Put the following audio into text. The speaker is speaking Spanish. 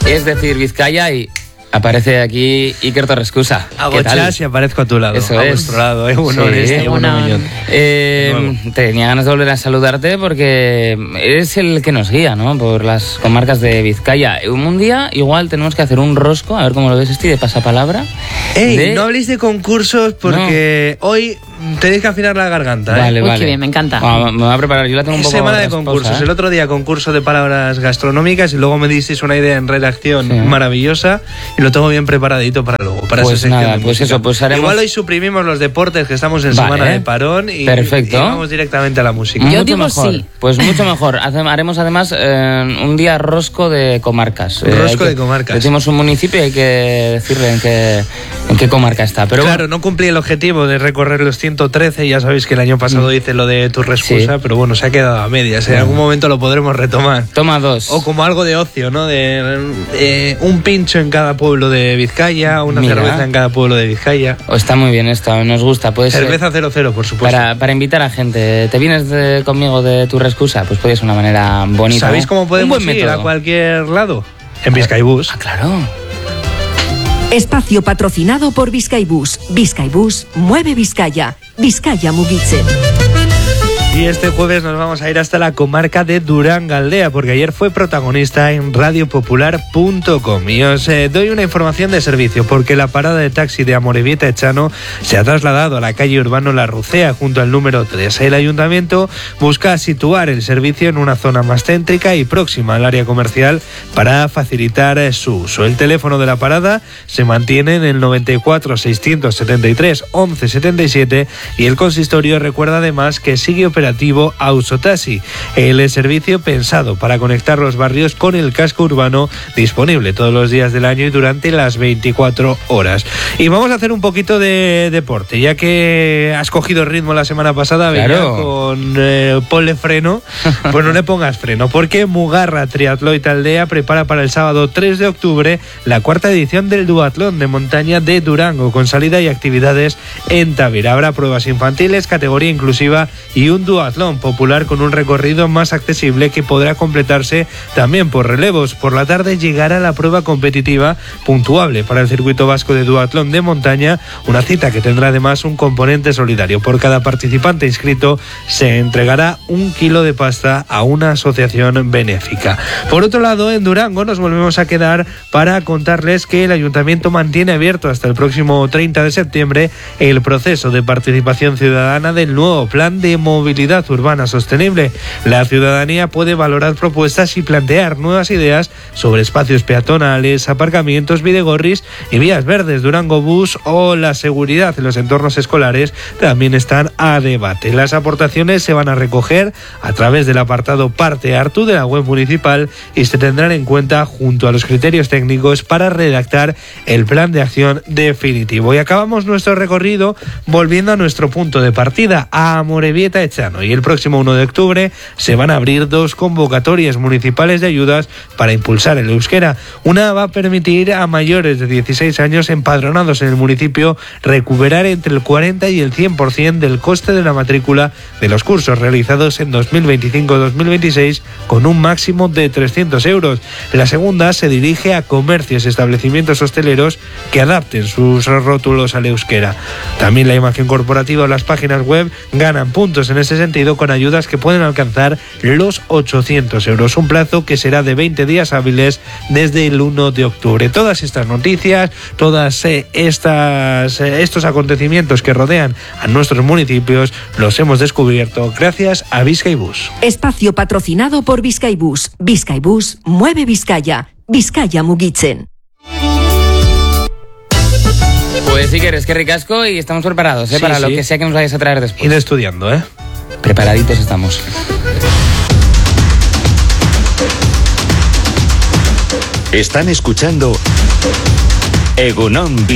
es decir, Vizcaya, y aparece aquí Iker Torrescusa. Hago chas y aparezco a tu lado. Eso a es. vuestro lado. Tenía ganas de volver a saludarte porque eres el que nos guía, ¿no? Por las comarcas de Vizcaya. Un día igual tenemos que hacer un rosco, a ver cómo lo ves, de pasapalabra. No habléis de concursos porque hoy tenéis que afinar la garganta. Vale, Uy, qué bien, me encanta. Me voy a preparar, yo la tengo un poco semana de concursos. El otro día concurso de palabras gastronómicas y luego me disteis una idea en redacción maravillosa y lo tengo bien preparadito para luego, para pues esa sección nada, de pues música. eso, pues haremos... Igual hoy suprimimos los deportes, que estamos en semana de parón, y vamos directamente a la música. Yo mucho digo mejor. sí. Pues mucho mejor. Haremos además un día rosco de comarcas. Rosco de comarcas. Decimos un municipio y hay que decirle en qué comarca está. Pero claro, bueno, no cumplí el objetivo de recorrer los 113, ya sabéis que el año pasado hice lo de tu respuesta, pero bueno, se ha quedado a medias. En algún momento lo podremos retomar. Toma 2. O como algo de ocio, ¿no? De un pincho en cada pueblo de Vizcaya, una cerveza en cada pueblo de Vizcaya. Está muy bien esto, nos gusta. Cerveza 00, por supuesto. Para invitar a gente. ¿Te vienes conmigo de tu rescusa? Pues puede ser una manera bonita. ¿Sabéis cómo podemos ir a cualquier lado? En Vizcaibus. Claro. Espacio patrocinado por Vizcaibus. Vizcaibus mueve Vizcaya. Vizcaya Mugitzen. Y este jueves nos vamos a ir hasta la comarca de Durangaldea, porque ayer fue protagonista en radiopopular.com. Y os doy una información de servicio, porque la parada de taxi de Amorebieta Echano se ha trasladado a la calle Urbano La Rucea, junto al número 3. El ayuntamiento busca situar el servicio en una zona más céntrica y próxima al área comercial para facilitar su uso. El teléfono de la parada se mantiene en el 94 673 11 77 y el consistorio recuerda además que sigue operativo Ausotaxi, el servicio pensado para conectar los barrios con el casco urbano, disponible todos los días del año y durante las 24 horas. Y vamos a hacer un poquito de deporte, ya que has cogido ritmo la semana pasada, con ponle freno, pues no le pongas freno, porque Mugarra Triatlón y Taldea prepara para el sábado 3 de octubre la cuarta edición del duatlón de montaña de Durango, con salida y actividades en Tavira. Habrá pruebas infantiles, categoría inclusiva y un duatlón popular con un recorrido más accesible que podrá completarse también por relevos. Por la tarde llegará la prueba competitiva puntuable para el circuito vasco de duatlón de montaña, una cita que tendrá además un componente solidario. Por cada participante inscrito se entregará 1 kilo de pasta a una asociación benéfica. Por otro lado, en Durango nos volvemos a quedar para contarles que el ayuntamiento mantiene abierto hasta el próximo 30 de septiembre el proceso de participación ciudadana del nuevo plan de movilidad urbana sostenible. La ciudadanía puede valorar propuestas y plantear nuevas ideas sobre espacios peatonales, aparcamientos, bidegorris y vías verdes. Durango Bus o la seguridad en los entornos escolares también están a debate. Las aportaciones se van a recoger a través del apartado Parte Hartu de la web municipal y se tendrán en cuenta junto a los criterios técnicos para redactar el plan de acción definitivo. Y acabamos nuestro recorrido volviendo a nuestro punto de partida, a Amorebieta Echano, y el próximo 1 de octubre se van a abrir 2 convocatorias municipales de ayudas para impulsar el euskera. Una va a permitir a mayores de 16 años empadronados en el municipio recuperar entre el 40 y el 100% del coste de la matrícula de los cursos realizados en 2025-2026 con un máximo de 300 euros. La segunda se dirige a comercios y establecimientos hosteleros que adapten sus rótulos al euskera. También la imagen corporativa o las páginas web ganan puntos en ese sentido con ayudas que pueden alcanzar los 800 euros, un plazo que será de 20 días hábiles desde el 1 de octubre. Todas estas noticias, todas estos acontecimientos que rodean a nuestros municipios los hemos descubierto gracias a Vizcaibus. Espacio patrocinado por Vizcaibus. Vizcaibus mueve Vizcaya. Vizcaya Mugitzen. Pues sí que eres que ricasco y estamos preparados para lo que sea que nos vayas a traer después. Ir estudiando, Preparaditos estamos. Están escuchando Egunon